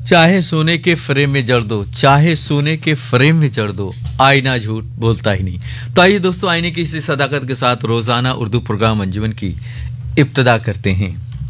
चाहे सोने के फ्रेम में जड़ दो, चाहे सोने के फ्रेम में जड़ दो, आईना झूठ बोलता ही नहीं। तो आइए दोस्तों, आईने की इसी सदाकत के साथ रोजाना उर्दू प्रोग्राम अंजुमन की इब्तिदा करते हैं।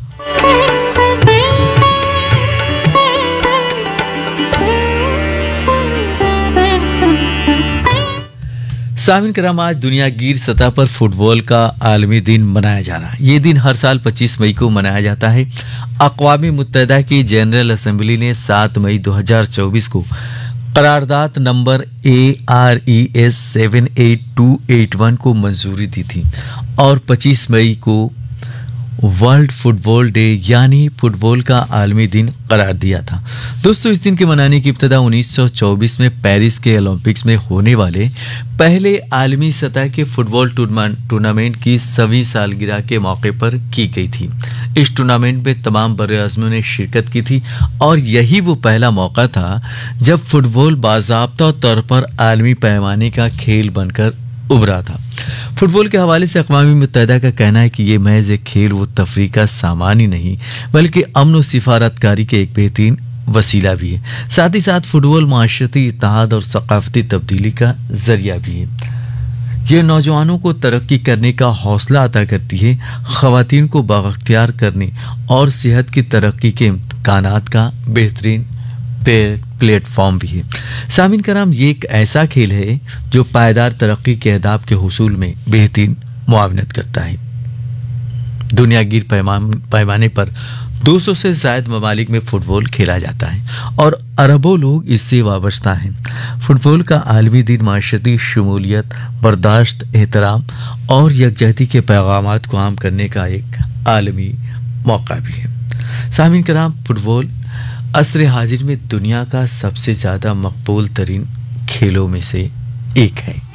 सामिन कराम, आज दुनियागीर सतह पर फुटबॉल का आलमी दिन मनाया जा रहा है। ये दिन हर साल 25 मई को मनाया जाता है। अक़वाम मुत्तहिदा की जनरल असेंबली ने 7 मई 2024 को करारदाद नंबर ARES 78281 को मंजूरी दी थी और 25 मई को वर्ल्ड फुटबॉल डे यानी फुटबॉल का आलमी दिन करार दिया था। दोस्तों, इस दिन के मनाने की इब्तिदा 1924 में पेरिस के ओलंपिक्स में होने वाले पहले आलमी सतह के फुटबॉल टूर्नामेंट की 100वीं सालगिरह के मौके पर की गई थी। इस टूर्नामेंट में तमाम बड़े-आज़मों ने शिरकत की थी और यही वो पहला मौका था जब फुटबॉल बाज़ाब्ता तौर पर आलमी पैमाने का खेल बनकर उभरा था। फुटबॉल के हवाले से अक़वाम मुत्तहिदा का कहना है कि ये महज एक खेल व तफरीह का सामान ही नहीं बल्कि अमन व सिफारतकारी के एक बेहतरीन वसीला भी है। साथ ही साथ फुटबॉल माशरती इत्तेहाद और सकाफती तब्दीली का जरिया भी है। यह नौजवानों को तरक्की करने का हौसला अता करती है, ख़वातीन को बाख्तियार करने और सेहत की तरक्की के इम्कानात का बेहतरीन प्लेटफॉर्म भी है। सामिन कराम, ये एक ऐसा खेल है जो पायदार तरक्की के अहदाफ के हुसूल में बेहतरीन मुआवनत करता है। दुनियागीर पैमाने पर 200 से ज़ायद ममालिक में फुटबॉल खेला जाता है और अरबों लोग इससे वाबस्ता हैं। फुटबॉल का आलमी दिन माशरती शमूलियत, बर्दाश्त, एहतराम और यकजहती के पैगामात को आम करने का एक आलमी मौका भी है। सामिन कराम, फुटबॉल असर हाजिर में दुनिया का सबसे ज़्यादा मकबूल तरीन खेलों में से एक है।